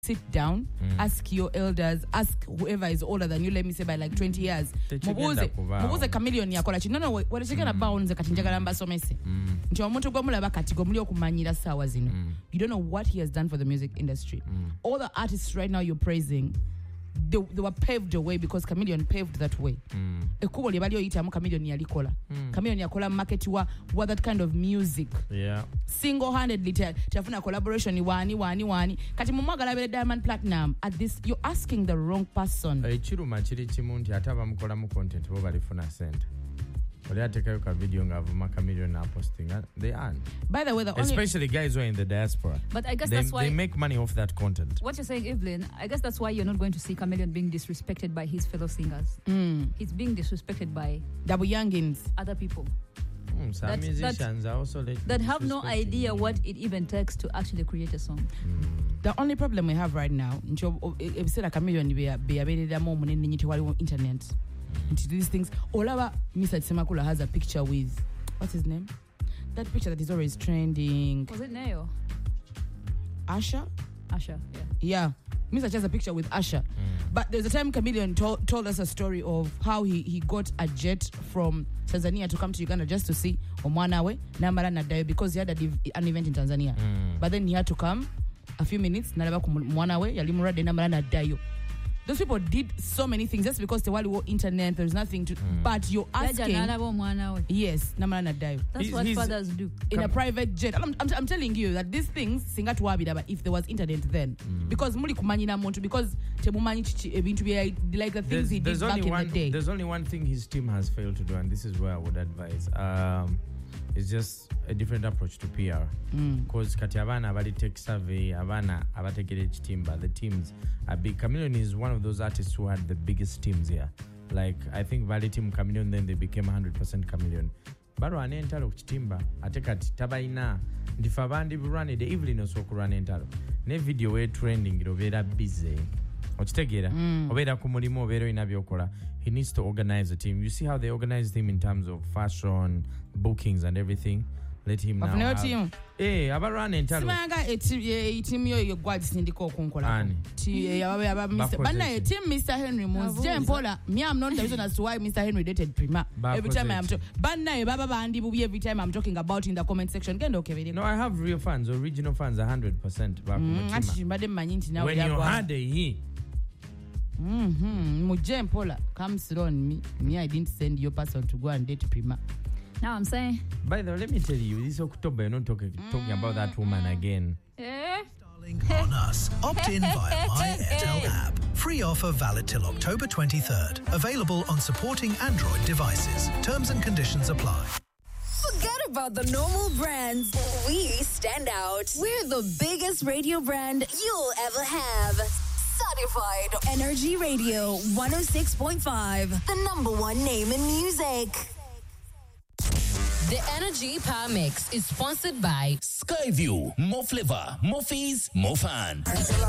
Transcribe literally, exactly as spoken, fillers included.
sit down, mm. ask your elders, ask whoever is older than you, let me say by like twenty years. Mubuze, mubuze Chameleon yakola chi. No no, what is gonna bounce kati njagala mbasomese. Nti omuntu gomulaba kati gomuli okumanyira sawa zino. You don't know what he has done for the music industry. Mm. All the artists right now you're praising, they, they were paved the way because Chameleon paved that way. Ekubo lye bali oyita mu Chameleon yalikola. Chameleon yakola market wa what that kind of music. Yeah. Single-handedly tafuna collaboration ni wani wani wani. Kati mumwagala bele Diamond Platinum at this you're asking the wrong person. Ekiruma kiri kimu nti ataba mukola mu content bo balifuna sente. They take a video of Chameleon now posting. They earn. By the way, the especially only guys who are in the diaspora. But I guess they, that's why they make money off that content. What you're saying, Evelyn, I guess that's why you're not going to see Chameleon being disrespected by his fellow singers. Mm. He's being disrespected by double youngins, other people. Mm, some that, musicians that, are also that have no idea what it even takes to actually create a song. Mm. The only problem we have right now, if say like Chameleon be be a more money than internet. Into these things. Olaba Mister Semakula has a picture with what's his name? That picture that is always trending. Was it Neo? Asha? Asha, yeah. Yeah. Mister has a picture with Asha. Mm. But there's a time Chameleon told, told us a story of how he, he got a jet from Tanzania to come to Uganda just to see Omwanawe Namara Nadayo because he had a div- an event in Tanzania. Mm. But then he had to come a few minutes Nalaba Omwanawe Yalimura de Namara Nadayo. Those people did so many things just because the world internet, there's nothing to. Mm. But you're asking. Yes, Namana Dayo. That's he's, what he's, fathers do in a private jet. I'm, I'm, I'm telling you that these things singa tuwabida, but if there was internet then, mm. because muli kumanyina muntu because temumanyi ebintu bya like the things there's, he did back in one, the day. There's only one thing his team has failed to do, and this is where I would advise. Um, it's just a different approach to P R. Because kati abana abali tech survey, abana abategere chitimba, the teams are big. Chameleon is one of those artists who had the biggest teams here. Like, I think Valley Team Chameleon, then they became one hundred percent Chameleon. Baro ane entalo kuchitimba, ate kati tabaina, ndifa bandi burane, the Evelyn also kurane entalo. Ne video we trending, irovera busy. Ochitegera, mm. obera kumulimo, obero inabiokola. He needs to organize a team. You see how they organize them in terms of fashion, bookings and everything. Let him now have... team. Eh, abarane entalo. Simanga a team yo yo gwadi sindiko kunkola. Ti aba Mister Bana team Mister Henry Mons. Jem Paula, me I'm not the reason as to why Mister Henry dated Prima. Every time I'm talking Bana baba bandi bubi every time I'm talking about in the comment section. Kendo okay. No, I have real fans, original fans one hundred percent back mm, now. When you had a he Mm-hmm. Mujem Paula, come sit on me. Me, I didn't send your person to go and date Prima. Now I'm saying. By the way, let me tell you, this October, you're not talking, talking mm-hmm. about that woman again. Eh? Darling on us. Opt in via My Airtel app. Free offer valid till October twenty-third. Available on supporting Android devices. Terms and conditions apply. Forget about the normal brands. We stand out. We're the biggest radio brand you'll ever have. Certified Energy Radio one oh six point five, the number one name in music. The Energy Power Mix is sponsored by Skyview. More flavor, more fees, more fun.